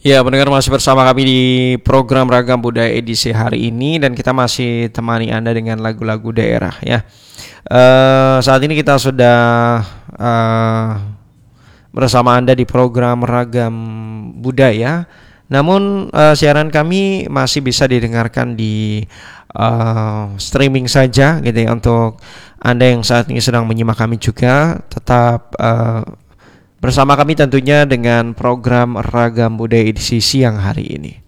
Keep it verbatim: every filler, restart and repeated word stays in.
Ya, pendengar masih bersama kami di program Ragam Budaya edisi hari ini dan kita masih temani Anda dengan lagu-lagu daerah ya. Eh, saat ini kita sudah eh, bersama Anda di program Ragam Budaya. Namun eh, siaran kami masih bisa didengarkan di eh, streaming saja gitu ya. Untuk Anda yang saat ini sedang menyimak kami juga tetap eh, bersama kami tentunya dengan program Ragam Budaya edisi siang hari ini.